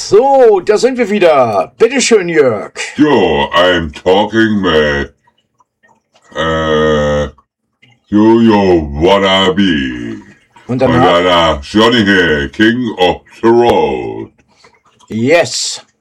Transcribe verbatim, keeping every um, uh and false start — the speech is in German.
So, da sind wir wieder. Bitteschön, Jörg. Yo, I'm talking with äh, Yo-Yo Wannabe. Und Und danach? danach Johnny Hill, King of the Road. Yes.